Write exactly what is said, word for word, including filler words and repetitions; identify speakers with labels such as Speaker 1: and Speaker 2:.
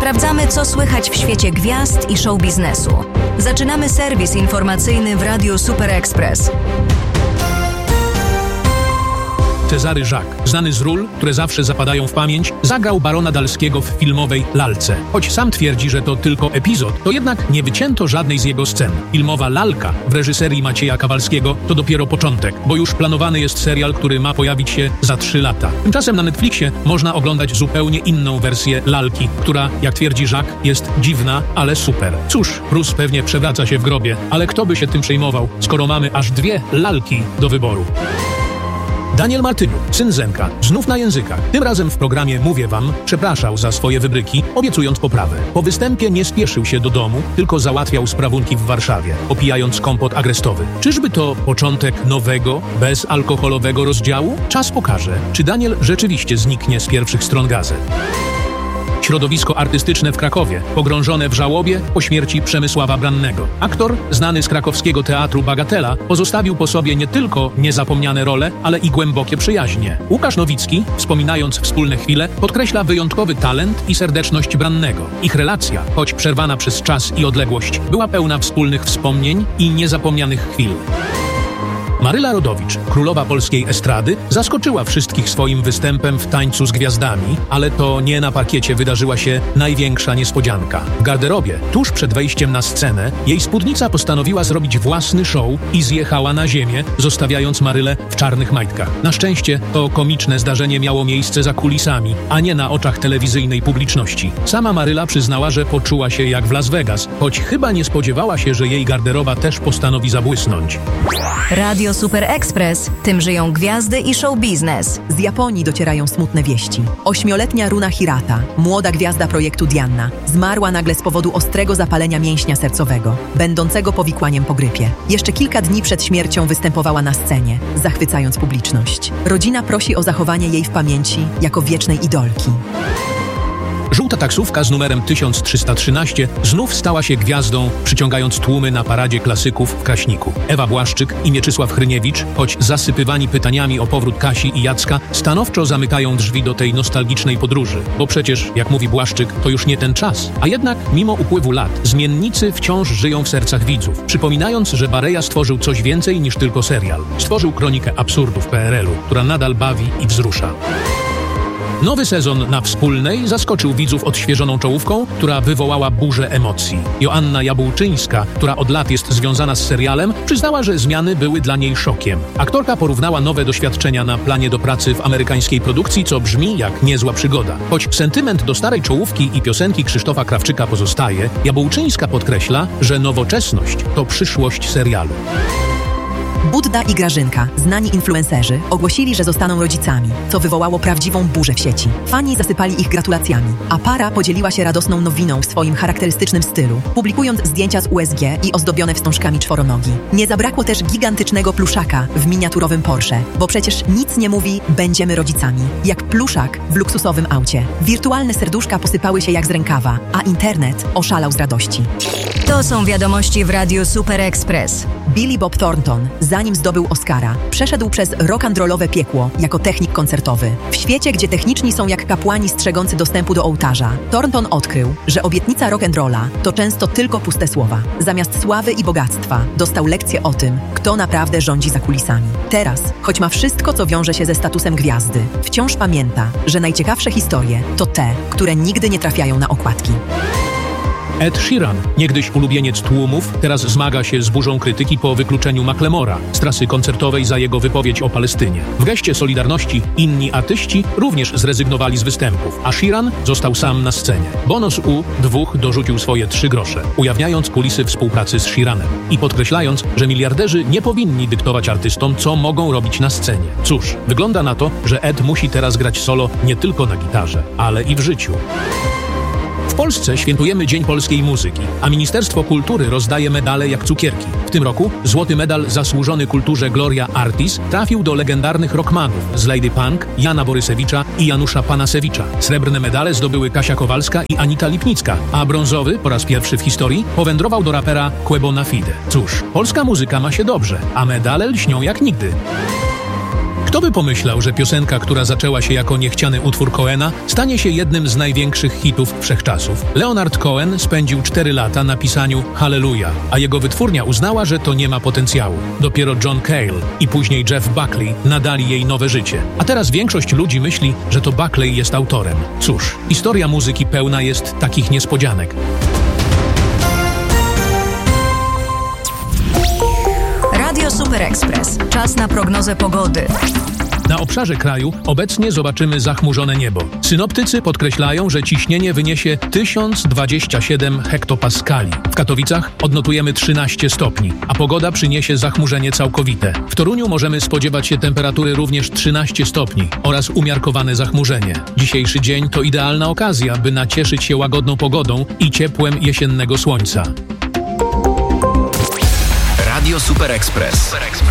Speaker 1: Sprawdzamy, co słychać w świecie gwiazd i show biznesu. Zaczynamy serwis informacyjny w Radiu Super Express.
Speaker 2: Cezary Jacques, znany z ról, które zawsze zapadają w pamięć, zagrał barona Dalskiego w filmowej Lalce. Choć sam twierdzi, że to tylko epizod, to jednak nie wycięto żadnej z jego scen. Filmowa Lalka w reżyserii Macieja Kawalskiego to dopiero początek, bo już planowany jest serial, który ma pojawić się za trzy lata. Tymczasem na Netflixie można oglądać zupełnie inną wersję Lalki, która, jak twierdzi Jacques, jest dziwna, ale super. Cóż, Prus pewnie przewraca się w grobie, ale kto by się tym przejmował, skoro mamy aż dwie Lalki do wyboru. Daniel Martyniuk, syn Zenka, znów na językach. Tym razem w programie Mówię Wam przepraszał za swoje wybryki, obiecując poprawę. Po występie nie spieszył się do domu, tylko załatwiał sprawunki w Warszawie, opijając kompot agrestowy. Czyżby to początek nowego, bezalkoholowego rozdziału? Czas pokaże, czy Daniel rzeczywiście zniknie z pierwszych stron gazet. Środowisko artystyczne w Krakowie, pogrążone w żałobie po śmierci Przemysława Brannego. Aktor, znany z krakowskiego teatru Bagatela, pozostawił po sobie nie tylko niezapomniane role, ale i głębokie przyjaźnie. Łukasz Nowicki, wspominając wspólne chwile, podkreśla wyjątkowy talent i serdeczność Brannego. Ich relacja, choć przerwana przez czas i odległość, była pełna wspólnych wspomnień i niezapomnianych chwil. Maryla Rodowicz, królowa polskiej estrady, zaskoczyła wszystkich swoim występem w Tańcu z Gwiazdami, ale to nie na parkiecie wydarzyła się największa niespodzianka. W garderobie, tuż przed wejściem na scenę, jej spódnica postanowiła zrobić własny show i zjechała na ziemię, zostawiając Marylę w czarnych majtkach. Na szczęście to komiczne zdarzenie miało miejsce za kulisami, a nie na oczach telewizyjnej publiczności. Sama Maryla przyznała, że poczuła się jak w Las Vegas, choć chyba nie spodziewała się, że jej garderoba też postanowi zabłysnąć.
Speaker 1: Radio Super Express. Tym żyją gwiazdy i show biznes.
Speaker 3: Z Japonii docierają smutne wieści. Ośmioletnia Runa Hirata, młoda gwiazda projektu Dianna, zmarła nagle z powodu ostrego zapalenia mięśnia sercowego, będącego powikłaniem po grypie. Jeszcze kilka dni przed śmiercią występowała na scenie, zachwycając publiczność. Rodzina prosi o zachowanie jej w pamięci jako wiecznej idolki.
Speaker 2: Żółta taksówka z numerem tysiąc trzysta trzynaście znów stała się gwiazdą, przyciągając tłumy na paradzie klasyków w Kraśniku. Ewa Błaszczyk i Mieczysław Hryniewicz, choć zasypywani pytaniami o powrót Kasi i Jacka, stanowczo zamykają drzwi do tej nostalgicznej podróży. Bo przecież, jak mówi Błaszczyk, to już nie ten czas. A jednak, mimo upływu lat, zmiennicy wciąż żyją w sercach widzów, przypominając, że Bareja stworzył coś więcej niż tylko serial. Stworzył kronikę absurdów P R L u, która nadal bawi i wzrusza. Nowy sezon na Wspólnej zaskoczył widzów odświeżoną czołówką, która wywołała burzę emocji. Joanna Jabłczyńska, która od lat jest związana z serialem, przyznała, że zmiany były dla niej szokiem. Aktorka porównała nowe doświadczenia na planie do pracy w amerykańskiej produkcji, co brzmi jak niezła przygoda. Choć sentyment do starej czołówki i piosenki Krzysztofa Krawczyka pozostaje, Jabłczyńska podkreśla, że nowoczesność to przyszłość serialu.
Speaker 3: Budda i Grażynka, znani influencerzy, ogłosili, że zostaną rodzicami, co wywołało prawdziwą burzę w sieci. Fani zasypali ich gratulacjami, a para podzieliła się radosną nowiną w swoim charakterystycznym stylu, publikując zdjęcia z U S G i ozdobione wstążkami czworonogi. Nie zabrakło też gigantycznego pluszaka w miniaturowym Porsche, bo przecież nic nie mówi "będziemy rodzicami", jak pluszak w luksusowym aucie. Wirtualne serduszka posypały się jak z rękawa, a internet oszalał z radości.
Speaker 1: To są wiadomości w Radiu Super Express.
Speaker 3: Billy Bob Thornton, zanim zdobył Oscara, przeszedł przez rock'n'rollowe piekło jako technik koncertowy. W świecie, gdzie techniczni są jak kapłani strzegący dostępu do ołtarza, Thornton odkrył, że obietnica rock'n'rolla to często tylko puste słowa. Zamiast sławy i bogactwa dostał lekcję o tym, kto naprawdę rządzi za kulisami. Teraz, choć ma wszystko, co wiąże się ze statusem gwiazdy, wciąż pamięta, że najciekawsze historie to te, które nigdy nie trafiają na okładki.
Speaker 2: Ed Sheeran, niegdyś ulubieniec tłumów, teraz zmaga się z burzą krytyki po wykluczeniu Macklemora z trasy koncertowej za jego wypowiedź o Palestynie. W geście solidarności inni artyści również zrezygnowali z występów, a Sheeran został sam na scenie. Bono z U dwóch dorzucił swoje trzy grosze, ujawniając kulisy współpracy z Sheeranem i podkreślając, że miliarderzy nie powinni dyktować artystom, co mogą robić na scenie. Cóż, wygląda na to, że Ed musi teraz grać solo nie tylko na gitarze, ale i w życiu. W Polsce świętujemy Dzień Polskiej Muzyki, a Ministerstwo Kultury rozdaje medale jak cukierki. W tym roku złoty medal zasłużony kulturze Gloria Artis trafił do legendarnych rockmanów z Lady Punk, Jana Borysewicza i Janusza Panasewicza. Srebrne medale zdobyły Kasia Kowalska i Anita Lipnicka, a brązowy, po raz pierwszy w historii, powędrował do rapera Quebo na Fide. Cóż, polska muzyka ma się dobrze, a medale lśnią jak nigdy. Kto by pomyślał, że piosenka, która zaczęła się jako niechciany utwór Cohena, stanie się jednym z największych hitów wszechczasów. Leonard Cohen spędził cztery lata na pisaniu Hallelujah, a jego wytwórnia uznała, że to nie ma potencjału. Dopiero John Cale i później Jeff Buckley nadali jej nowe życie. A teraz większość ludzi myśli, że to Buckley jest autorem. Cóż, historia muzyki pełna jest takich niespodzianek.
Speaker 1: Radio Super Express. Czas na prognozę pogody.
Speaker 2: Na obszarze kraju obecnie zobaczymy zachmurzone niebo. Synoptycy podkreślają, że ciśnienie wyniesie tysiąc dwadzieścia siedem hektopaskali. W Katowicach odnotujemy trzynaście stopni, a pogoda przyniesie zachmurzenie całkowite. W Toruniu możemy spodziewać się temperatury również trzynaście stopni oraz umiarkowane zachmurzenie. Dzisiejszy dzień to idealna okazja, by nacieszyć się łagodną pogodą i ciepłem jesiennego słońca.
Speaker 4: Radio Super Express.